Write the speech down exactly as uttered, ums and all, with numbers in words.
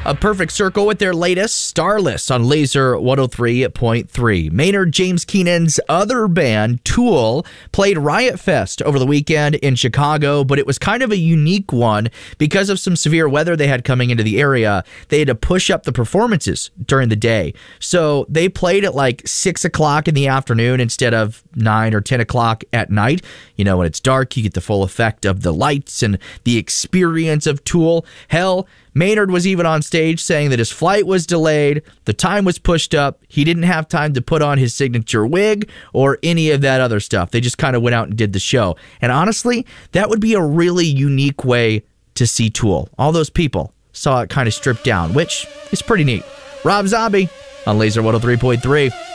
A perfect circle with their latest Starless on Laser one oh three point three. Maynard James Keenan's other band, Tool, played Riot Fest over the weekend in Chicago, but it was kind of a unique one because of some severe weather they had coming into the area. They had to push up the performances during the day. So they played at like six o'clock in the afternoon instead of nine or ten o'clock at night. You know, when it's dark, you get the full effect of the lights and the experience of Tool. Hell, Maynard was even on stage saying that his flight was delayed, the time was pushed up, he didn't have time to put on his signature wig or any of that other stuff. They just kind of went out and did the show. And honestly, that would be a really unique way to see Tool. All those people saw it kind of stripped down, which is pretty neat. Rob Zombie on Laser one oh three point three.